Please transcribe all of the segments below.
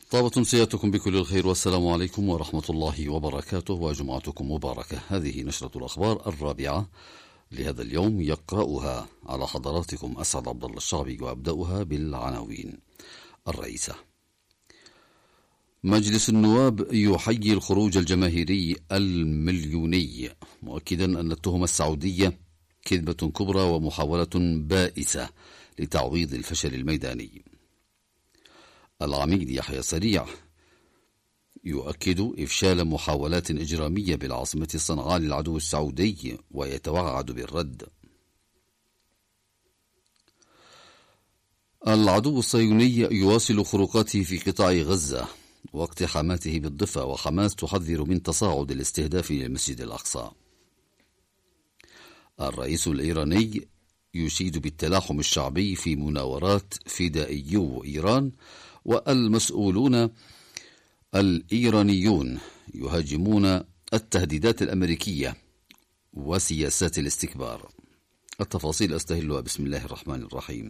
طابت أمسياتكم بكل الخير والسلام عليكم ورحمة الله وبركاته وجمعتكم مباركة. هذه نشرة الأخبار الرابعة لهذا اليوم، يقرأها على حضراتكم أسعد عبد الله الشعبي، وأبدأها بالعناوين الرئيسة. مجلس النواب يحيي الخروج الجماهيري المليوني، مؤكدا أن التهم السعودية كذبة كبرى ومحاولة بائسة لتعويض الفشل الميداني. العميد يحيى سريع يؤكد إفشال محاولات إجرامية بالعاصمة صنعاء للعدو السعودي ويتوعد بالرد. العدو الصهيوني يواصل خروقاته في قطاع غزة واقتحاماته بالضفة، وحماس تحذر من تصاعد الاستهداف للمسجد الأقصى. الرئيس الإيراني يشيد بالتلاحم الشعبي في مناورات فدائيو إيران، والمسؤولون الإيرانيون يهاجمون التهديدات الأمريكية وسياسات الاستكبار. التفاصيل أستهلها بسم الله الرحمن الرحيم.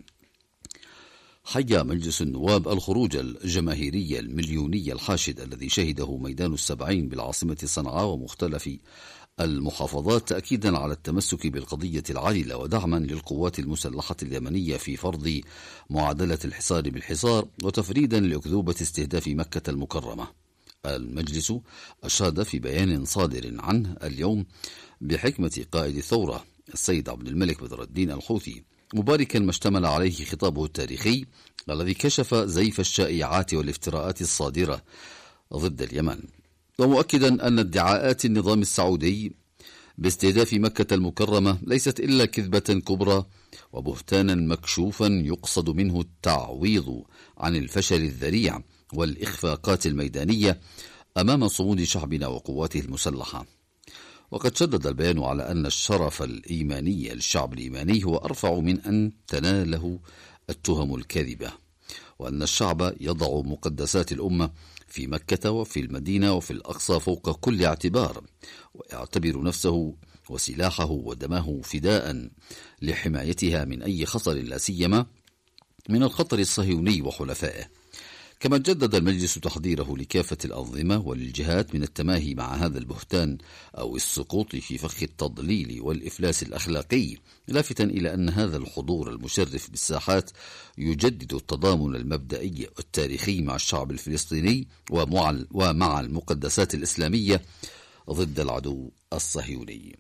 حيا مجلس النواب الخروج الجماهيري المليوني الحاشد الذي شهده ميدان السبعين بالعاصمة صنعاء ومختلف المحافظات، تأكيدا على التمسك بالقضية العادلة ودعما للقوات المسلحة اليمنية في فرض معادلة الحصار بالحصار، وتفريدا لأكذوبة استهداف مكة المكرمة. المجلس أشاد في بيان صادر عنه اليوم بحكمة قائد الثورة السيد عبد الملك بدر الدين الحوثي، مباركا ما اشتمل عليه خطابه التاريخي الذي كشف زيف الشائعات والافتراءات الصادرة ضد اليمن، ومؤكدا أن ادعاءات النظام السعودي باستهداف مكة المكرمة ليست إلا كذبة كبرى وبهتانا مكشوفا يقصد منه التعويض عن الفشل الذريع والإخفاقات الميدانية أمام صمود شعبنا وقواته المسلحة. وقد شدد البيان على أن الشرف الإيماني للشعب الإيماني هو أرفع من أن تناله التهم الكاذبة، وأن الشعب يضع مقدسات الأمة في مكة وفي المدينة وفي الأقصى فوق كل اعتبار، ويعتبر نفسه وسلاحه ودمه فداء لحمايتها من أي خطر، لا سيما من الخطر الصهيوني وحلفائه. كما جدد المجلس تحذيره لكافة الأنظمة وللجهات من التماهي مع هذا البهتان أو السقوط في فخ التضليل والإفلاس الأخلاقي، لافتا إلى أن هذا الحضور المشرف بالساحات يجدد التضامن المبدئي والتاريخي مع الشعب الفلسطيني ومع المقدسات الإسلامية ضد العدو الصهيوني.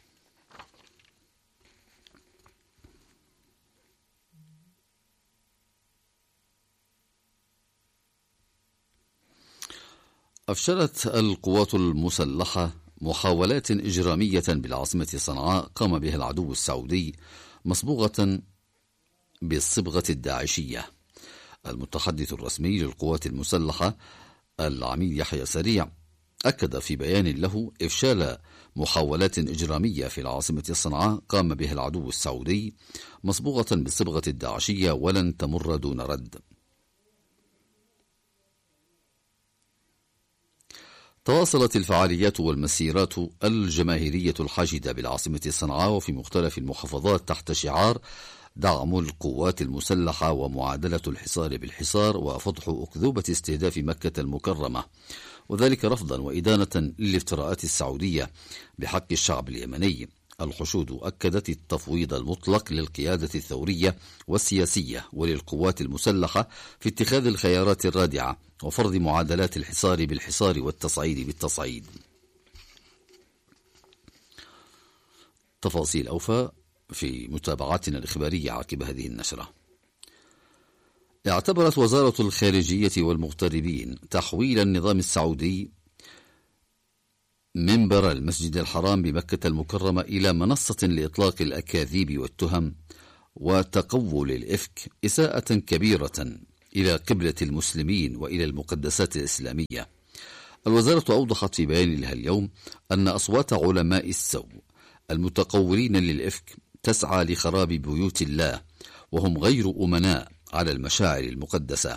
أفشلت القوات المسلحة محاولات إجرامية بالعاصمة صنعاء قام بها العدو السعودي مصبوغة بالصبغة الداعشية. المتحدث الرسمي للقوات المسلحة العميد يحيى سريع أكد في بيان له إفشال محاولات إجرامية في العاصمة صنعاء قام بها العدو السعودي مصبوغة بالصبغة الداعشية ولن تمر دون رد. تواصلت الفعاليات والمسيرات الجماهيرية الحاشدة بالعاصمة صنعاء وفي مختلف المحافظات تحت شعار دعم القوات المسلحة ومعادلة الحصار بالحصار وفضح أكذوبة استهداف مكة المكرمة، وذلك رفضا وإدانة للافتراءات السعودية بحق الشعب اليمني. الحشود أكدت التفويض المطلق للقيادة الثورية والسياسية وللقوات المسلحة في اتخاذ الخيارات الرادعة وفرض معادلات الحصار بالحصار والتصعيد بالتصعيد. تفاصيل أوفى في متابعاتنا الإخبارية عقب هذه النشرة. اعتبرت وزارة الخارجية والمغتربين تحويل النظام السعودي منبر المسجد الحرام بمكة المكرمة إلى منصة لإطلاق الأكاذيب والتهم وتقول الإفك إساءة كبيرة إلى قبلة المسلمين وإلى المقدسات الإسلامية. الوزارة أوضحت في بيان لها اليوم أن أصوات علماء السوء المتقولين للإفك تسعى لخراب بيوت الله وهم غير أمناء على المشاعر المقدسة.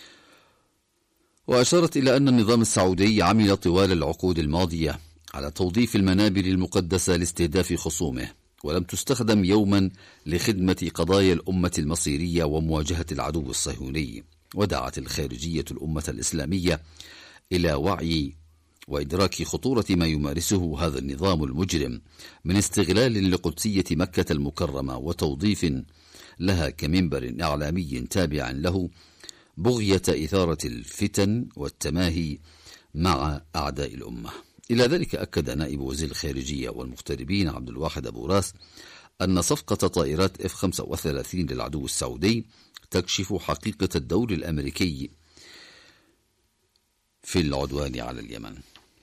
وأشارت إلى أن النظام السعودي عمل طوال العقود الماضية على توظيف المنابر المقدسة لاستهداف خصومه، ولم تستخدم يوما لخدمة قضايا الأمة المصيرية ومواجهة العدو الصهيوني. ودعت الخارجية الأمة الإسلامية إلى وعي وإدراك خطورة ما يمارسه هذا النظام المجرم من استغلال لقدسية مكة المكرمة وتوظيف لها كمنبر إعلامي تابع له بغية إثارة الفتن والتماهي مع أعداء الأمة. إلى ذلك أكد نائب وزير الخارجية والمغتربين عبد الواحد أبو راس أن صفقة طائرات F-35 للعدو السعودي تكشف حقيقة الدور الأمريكي في العدوان على اليمن.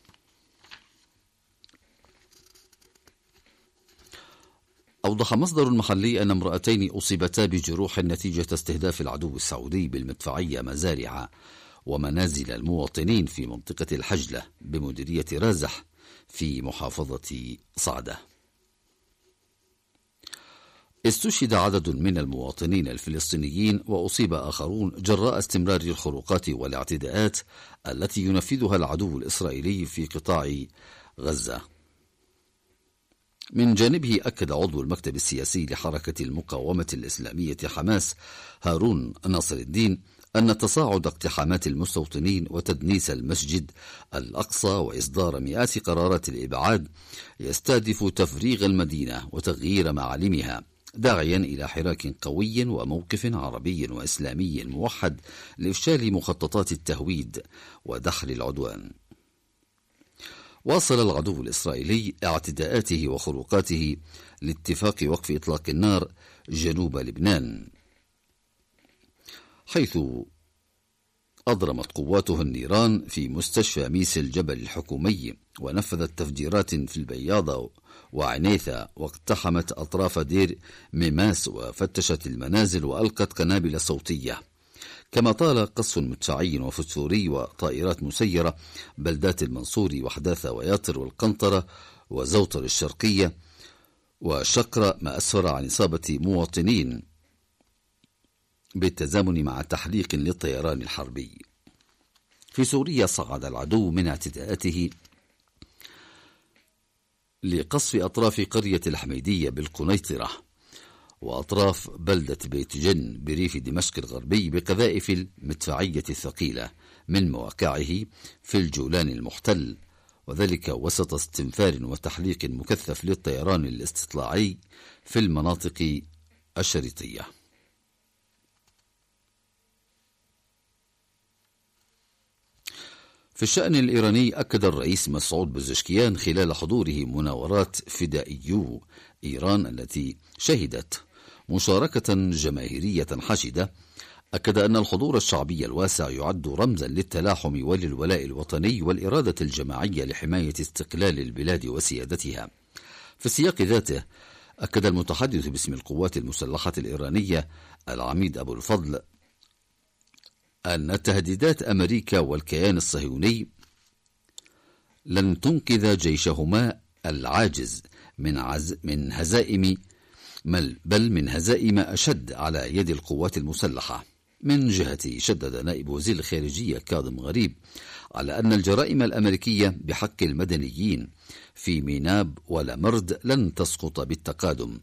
أوضح مصدر محلي أن امرأتين أصيبتا بجروح نتيجة استهداف العدو السعودي بالمدفعية مزارع ومنازل المواطنين في منطقة الحجلة بمديرية رازح في محافظة صعدة. استشهد عدد من المواطنين الفلسطينيين وأصيب آخرون جراء استمرار الخروقات والاعتداءات التي ينفذها العدو الإسرائيلي في قطاع غزة. من جانبه أكد عضو المكتب السياسي لحركة المقاومة الإسلامية حماس هارون ناصر الدين أن تصاعد اقتحامات المستوطنين وتدنيس المسجد الأقصى وإصدار مئات قرارات الإبعاد يستهدف تفريغ المدينة وتغيير معالمها، داعيا إلى حراك قوي وموقف عربي وإسلامي موحد لإفشال مخططات التهويد ودحر العدوان. واصل العدو الإسرائيلي اعتداءاته وخروقاته لاتفاق وقف إطلاق النار جنوب لبنان، حيث أضرمت قواته النيران في مستشفى ميس الجبل الحكومي ونفذت تفجيرات في البياضة وعنيثة واقتحمت أطراف دير ميماس وفتشت المنازل وألقت قنابل صوتية، كما طال قصف مدفعي وفسفوري وطائرات مسيرة بلدات المنصوري وحداثة وياطر والقنطرة وزوطر الشرقية وشقرة، ما أسفر عن إصابة مواطنين بالتزامن مع تحليق للطيران الحربي. في سوريا صعد العدو من اعتداءاته لقصف أطراف قرية الحميدية بالقنيطرة وأطراف بلدة بيت جن بريف دمشق الغربي بقذائف المدفعية الثقيلة من مواقعه في الجولان المحتل، وذلك وسط استنفار وتحليق مكثف للطيران الاستطلاعي في المناطق الشريطية. في الشأن الإيراني أكد الرئيس مسعود بزشكيان خلال حضوره مناورات فدائيو إيران التي شهدت مشاركة جماهيرية حشدة، أكد أن الحضور الشعبي الواسع يعد رمزا للتلاحم وللولاء الوطني والإرادة الجماعية لحماية استقلال البلاد وسيادتها. في السياق ذاته أكد المتحدث باسم القوات المسلحة الإيرانية العميد أبو الفضل أن تهديدات أمريكا والكيان الصهيوني لن تنقذ جيشهما العاجز من هزائم بل من هزائم أشد على يد القوات المسلحة. من جهته شدد نائب وزير الخارجية كاظم غريب على أن الجرائم الأمريكية بحق المدنيين في ميناب ولامرد لن تسقط بالتقادم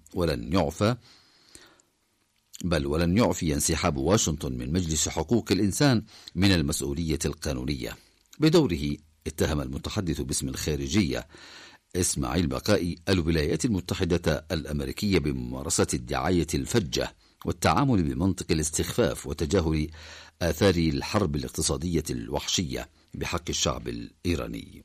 ولن يعفي انسحاب واشنطن من مجلس حقوق الإنسان من المسؤولية القانونية. بدوره اتهم المتحدث باسم الخارجية إسماعيل بقائي الولايات المتحدة الأمريكية بممارسة الدعاية الفجة والتعامل بمنطق الاستخفاف وتجاهل آثار الحرب الاقتصادية الوحشية بحق الشعب الإيراني.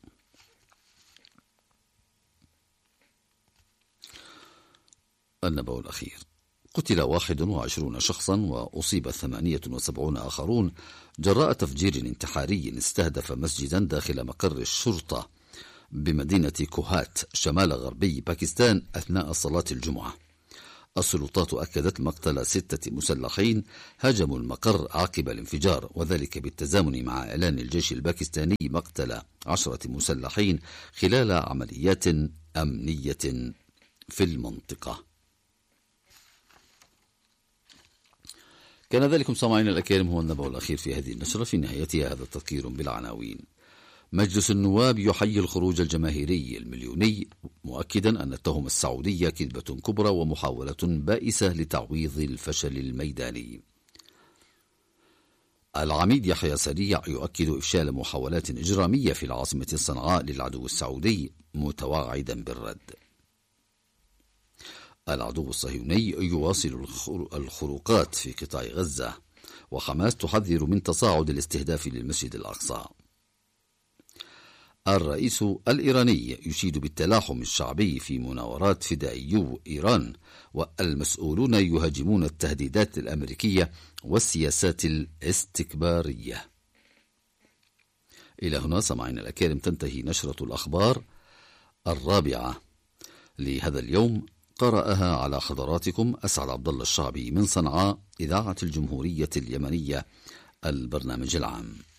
النبأ الأخير: قتل 21 شخصا وأصيب 78 آخرون جراء تفجير انتحاري استهدف مسجدا داخل مقر الشرطة بمدينة كوهات شمال غربي باكستان أثناء صلاة الجمعة. السلطات أكدت مقتل 6 مسلحين هاجموا المقر عقب الانفجار، وذلك بالتزامن مع إعلان الجيش الباكستاني مقتل 10 مسلحين خلال عمليات أمنية في المنطقة. كان ذلك سامعين الأكارم هو النبأ الأخير في هذه النشرة. في نهايتها هذا التذكير بالعناوين: مجلس النواب يحيي الخروج الجماهيري المليوني مؤكدا أن التهمة السعودية كذبة كبرى ومحاولة بائسة لتعويض الفشل الميداني. العميد يحيى سريع يؤكد إفشال محاولات إجرامية في العاصمة صنعاء للعدو السعودي متوعدا بالرد. العدو الصهيوني يواصل الخروقات في قطاع غزة، وحماس تحذر من تصاعد الاستهداف للمسجد الأقصى. الرئيس الإيراني يشيد بالتلاحم الشعبي في مناورات فدائيو إيران، والمسؤولون يهاجمون التهديدات الأمريكية والسياسات الاستكبارية. إلى هنا سمعنا الأكارم تنتهي نشرة الأخبار 4 لهذا اليوم، قرأها على حضراتكم أسعد عبد الله الشعبي من صنعاء، إذاعة الجمهورية اليمنية، البرنامج العام.